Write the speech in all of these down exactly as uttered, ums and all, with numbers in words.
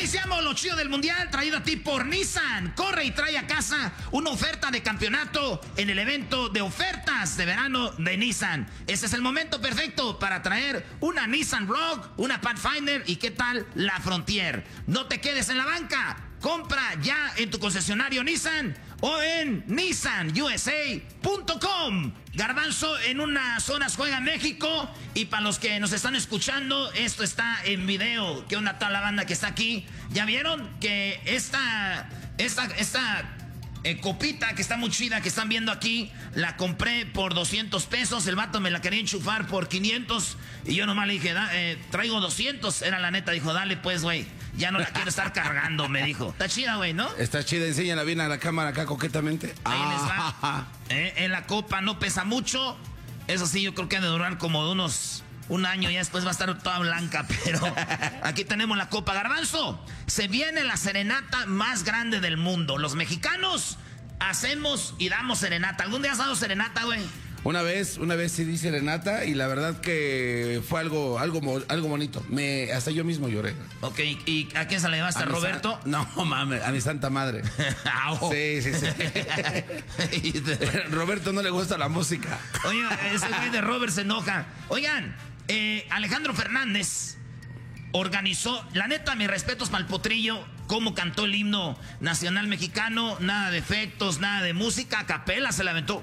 Iniciamos lo chido del mundial, traído a ti por Nissan. Corre y trae a casa una oferta de campeonato en el evento de ofertas de verano de Nissan. Este es el momento perfecto para traer una Nissan Rogue, una Pathfinder y qué tal la Frontier. No te quedes en la banca. Compra ya en tu concesionario Nissan o en nissan u s a punto com. Garbanzo, en unas zonas juega México. Y para los que nos están escuchando, esto está en video. ¿Qué onda toda la banda que está aquí? ¿Ya vieron que esta, esta, esta eh, copita que está muy chida, que están viendo aquí, la compré por doscientos pesos? El vato me la quería enchufar por quinientos. Y yo nomás le dije, da, eh, traigo doscientos. Era la neta, dijo, dale pues, güey. Ya no la quiero estar cargando, me dijo. Está chida, güey, ¿no? Está chida, enséñala bien a la cámara acá coquetamente. Ahí les va. Eh, en la copa no pesa mucho. Eso sí, yo creo que ha de durar como de unos un año. Ya después va a estar toda blanca. Pero aquí tenemos la copa. Garbanzo, se viene la serenata más grande del mundo. Los mexicanos hacemos y damos serenata. ¿Algún día has dado serenata, güey? Una vez, una vez sí di serenata y la verdad que fue algo, algo, algo bonito. Me, hasta yo mismo lloré. Ok, ¿y a quién se la llevaste? ¿A Roberto? No, mames, a mi santa madre. Sí, sí, sí. Roberto no le gusta la música. Oye, ese güey de Robert se enoja. Oigan, eh, Alejandro Fernández organizó, la neta, mis respetos para el potrillo, cómo cantó el himno nacional mexicano, nada de efectos, nada de música, a capela se la aventó.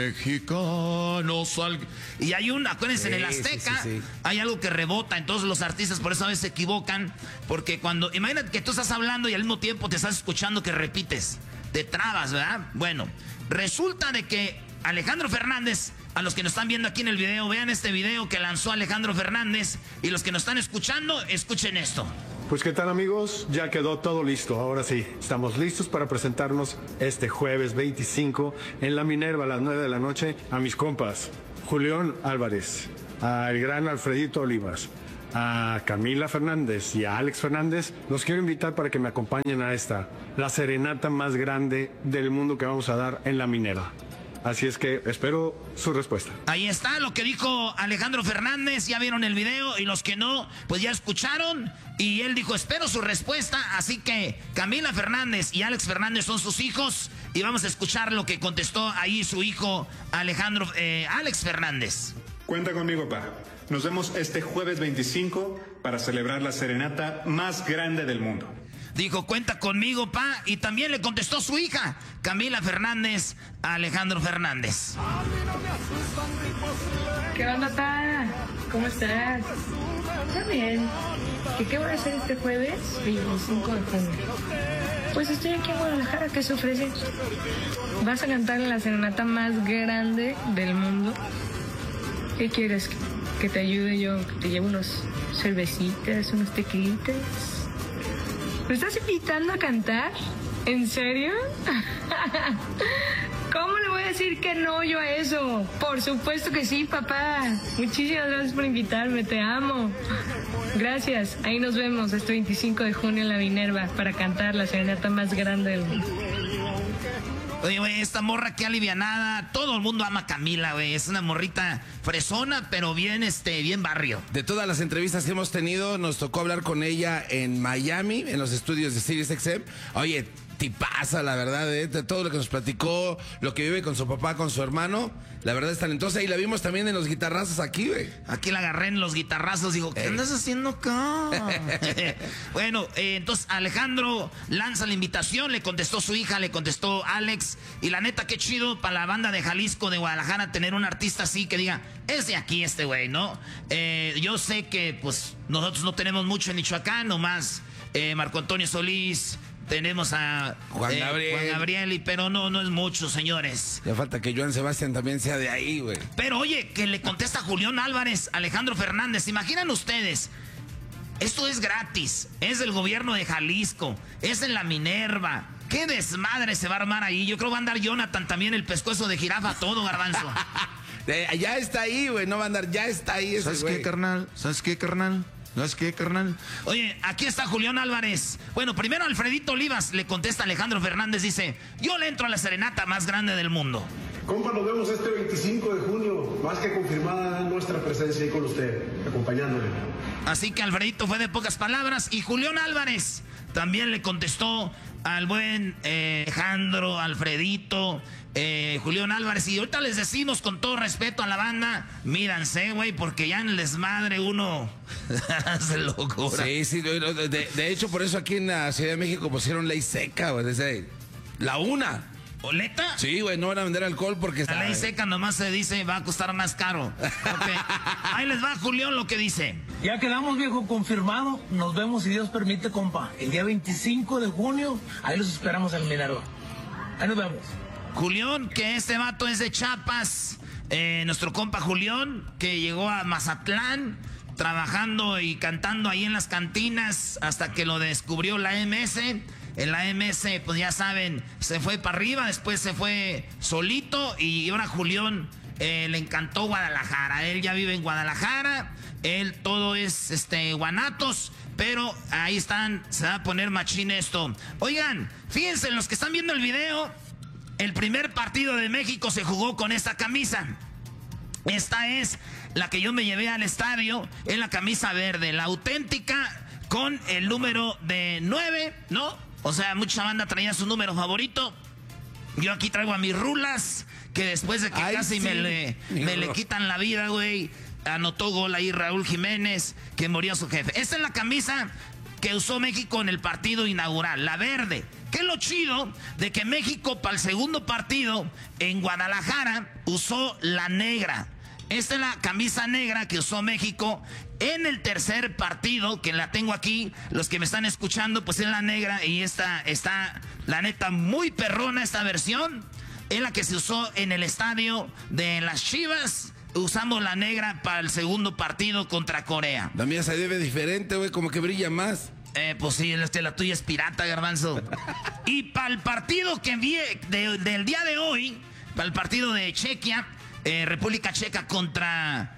Mexicano sal... Y hay un, acuérdense, sí, en el Azteca, sí, sí, sí. hay algo que rebota, entonces los artistas por eso a veces se equivocan, porque cuando, imagínate que tú estás hablando y al mismo tiempo te estás escuchando que repites, te trabas, ¿verdad? Bueno, resulta de que Alejandro Fernández, a los que nos están viendo aquí en el video, vean este video que lanzó Alejandro Fernández, y los que nos están escuchando, escuchen esto. Pues qué tal, amigos, ya quedó todo listo. Ahora sí, estamos listos para presentarnos este jueves veinticinco en la Minerva a las nueve de la noche a mis compas Julián Álvarez, al gran Alfredito Olivas, a Camila Fernández y a Alex Fernández. Los quiero invitar para que me acompañen a esta, la serenata más grande del mundo que vamos a dar en la Minerva. Así es que espero su respuesta. Ahí está lo que dijo Alejandro Fernández. Ya vieron el video y los que no, pues ya escucharon. Y él dijo, espero su respuesta. Así que Camila Fernández y Alex Fernández son sus hijos. Y vamos a escuchar lo que contestó ahí su hijo Alejandro, eh, Alex Fernández. Cuenta conmigo, pa. Nos vemos este jueves veinticinco para celebrar la serenata más grande del mundo. Dijo, cuenta conmigo, pa. Y también le contestó su hija, Camila Fernández, a Alejandro Fernández. ¿Qué onda, pa? ¿Cómo estás? Está bien. ¿Qué, qué voy a hacer este jueves? veinticinco de junio. Pues estoy aquí en Guadalajara, ¿qué se ofrece? ¿Vas a cantar en la serenata más grande del mundo? ¿Qué quieres? ¿Que te ayude yo? ¿Que te lleve unos cervecitas, unos tequilitas? ¿Me estás invitando a cantar? ¿En serio? ¿Cómo le voy a decir que no yo a eso? Por supuesto que sí, papá. Muchísimas gracias por invitarme, te amo. Gracias, ahí nos vemos este veinticinco de junio en la Minerva para cantar la serenata más grande del mundo. Oye, güey, esta morra que alivianada. Todo el mundo ama a Camila, güey. Es una morrita fresona, pero bien, este, bien barrio. De todas las entrevistas que hemos tenido, nos tocó hablar con ella en Miami, en los estudios de Sirius X M. Oye, tipaza, la verdad, ¿eh? De todo lo que nos platicó, lo que vive con su papá, con su hermano. La verdad es talentosa. Y la vimos también en los guitarrazos aquí, güey. Aquí la agarré en los guitarrazos. Digo, ¿qué Ey. andas haciendo acá? Bueno, eh, entonces Alejandro lanza la invitación. Le contestó su hija, le contestó Alex. Y la neta, qué chido para la banda de Jalisco, de Guadalajara, tener un artista así que diga, es de aquí este güey, ¿no? Eh, yo sé que, pues, nosotros no tenemos mucho en Michoacán, nomás eh, Marco Antonio Solís. Tenemos a Juan eh, Gabriel. Juan Gabriel, y, pero no, no es mucho, señores. Ya falta que Joan Sebastián también sea de ahí, güey. Pero oye, que le contesta Julián Álvarez, Alejandro Fernández. ¿Imaginan ustedes? Esto es gratis, es del gobierno de Jalisco, es en la Minerva. ¿Qué desmadre se va a armar ahí? Yo creo que va a andar Jonathan también, el pescuezo de jirafa, todo, Garbanzo. eh, ya está ahí, güey, no va a andar, ya está ahí ese ¿Sabes güey. qué, carnal? ¿Sabes qué, carnal? ¿Sabes qué, carnal? Oye, aquí está Julián Álvarez. Bueno, primero Alfredito Olivas le contesta a Alejandro Fernández, dice, yo le entro a la serenata más grande del mundo. Compa, nos vemos este veinticinco de junio, más que confirmada nuestra presencia ahí con usted, acompañándole. Así que Alfredito fue de pocas palabras. Y Julián Álvarez también le contestó al buen eh, Alejandro, Alfredito, eh, Julián Álvarez. Y ahorita les decimos con todo respeto a la banda, míranse, güey, porque ya en el desmadre uno hace locura. Sí, sí, de, de hecho por eso aquí en la Ciudad de México pusieron ley seca, güey, desde la una. ¿Oleta? Sí, güey, no van a vender alcohol porque está... La ley seca nomás se dice va a costar más caro. Okay. Ahí les va, Julián, lo que dice. Ya quedamos, viejo, confirmado. Nos vemos, si Dios permite, compa. El día veinticinco de junio, ahí los esperamos en el Minerva. Ahí nos vemos. Julián, que este vato es de Chiapas. Eh, nuestro compa Julián, que llegó a Mazatlán, trabajando y cantando ahí en las cantinas hasta que lo descubrió la M S. En la M S, pues ya saben, se fue para arriba, después se fue solito y ahora Julián eh, le encantó Guadalajara. Él ya vive en Guadalajara, él todo es este Guanatos, pero ahí están, se va a poner machín esto. Oigan, fíjense, los que están viendo el video, el primer partido de México se jugó con esta camisa. Esta es la que yo me llevé al estadio, es la camisa verde, la auténtica con el número de nueve, ¿no? O sea, mucha banda traía su número favorito. Yo aquí traigo a mis rulas, que después de que Ay, casi sí. me, le, me le quitan la vida, güey, anotó gol ahí Raúl Jiménez, que murió su jefe. Esta es la camisa que usó México en el partido inaugural, la verde. ¿Qué es lo chido de que México para el segundo partido en Guadalajara usó la negra? Esta es la camisa negra que usó México en el tercer partido, que la tengo aquí. Los que me están escuchando, pues es la negra. Y esta está, la neta, muy perrona esta versión. Es la que se usó en el estadio de las Chivas. Usamos la negra para el segundo partido contra Corea. La mía se debe diferente, güey, como que brilla más. Eh, pues sí, este, la tuya es pirata, garbanzo. Y para el partido que vi de, del día de hoy, para el partido de Chequia, eh, República Checa contra...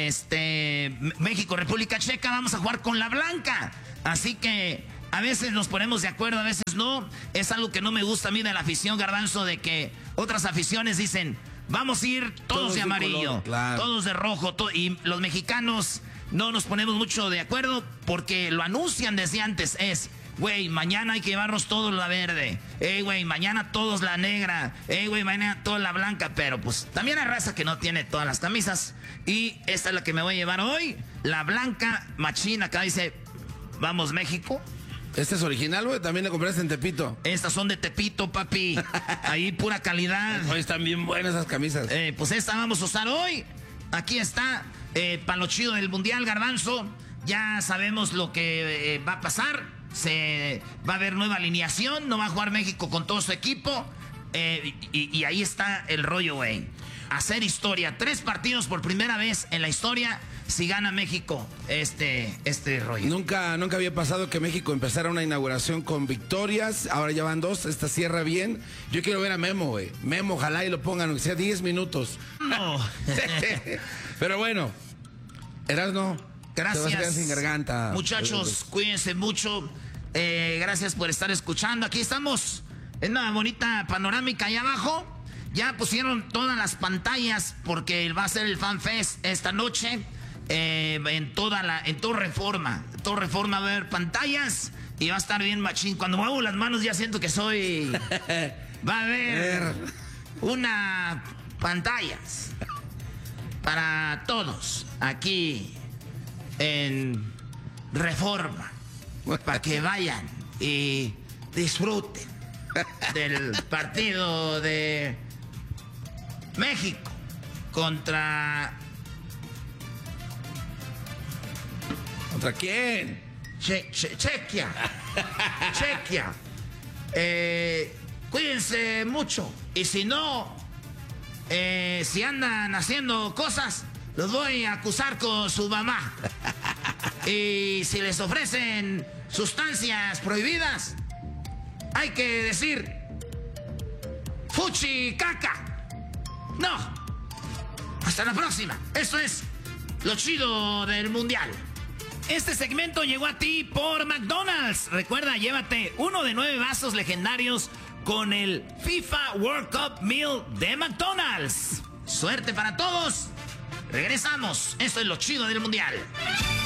Este, México, República Checa, vamos a jugar con la blanca. Así que a veces nos ponemos de acuerdo, a veces no. Es algo que no me gusta a mí de la afición, garbanzo, de que otras aficiones dicen, vamos a ir todos, todos de amarillo, color, claro. todos de rojo. To y los mexicanos no nos ponemos mucho de acuerdo porque lo anuncian desde antes. Es, güey, mañana hay que llevarnos todos la verde. Ey, güey, mañana todos la negra. Ey, güey, mañana toda la blanca. Pero pues también hay raza que no tiene todas las camisas. Y esta es la que me voy a llevar hoy. La blanca machina. Acá dice, vamos México. ¿Esta es original, güey? ¿También la compraste en Tepito? Estas son de Tepito, papi. Ahí pura calidad. Hoy están bien buenas esas camisas. Eh, pues esta vamos a usar hoy. Aquí está, eh, para lo chido del Mundial, garbanzo. Ya sabemos lo que eh, va a pasar. Se va a haber nueva alineación. No va a jugar México con todo su equipo. Eh, y, y ahí está el rollo, güey. Hacer historia. Tres partidos por primera vez en la historia. Si gana México este, este rollo. Nunca, nunca había pasado que México empezara una inauguración con victorias. Ahora ya van dos. Esta cierra bien. Yo quiero ver a Memo, güey. Memo, ojalá y lo pongan, aunque sea diez minutos. No. Pero bueno. Erasno. Gracias. Te vas a quedar sin garganta. Muchachos, cuídense mucho. Eh, gracias por estar escuchando. Aquí estamos en una bonita panorámica allá abajo. Ya pusieron todas las pantallas porque va a ser el Fan Fest esta noche. Eh, en toda la, en toda Reforma. Toda Reforma va a haber pantallas y va a estar bien machín. Cuando muevo las manos ya siento que soy. Va a haber una pantallas para todos aquí en Reforma, para que vayan y disfruten del partido de México contra... ¿Contra quién? Che, che, Chequia. Chequia. Eh, cuídense mucho. Y si no, eh, si andan haciendo cosas, los voy a acusar con su mamá. Y si les ofrecen sustancias prohibidas, hay que decir fuchi caca. No. Hasta la próxima. Esto es lo chido del Mundial. Este segmento llegó a ti por McDonald's. Recuerda, llévate uno de nueve vasos legendarios con el FIFA World Cup Meal de McDonald's. Suerte para todos. Regresamos. Esto es lo chido del Mundial.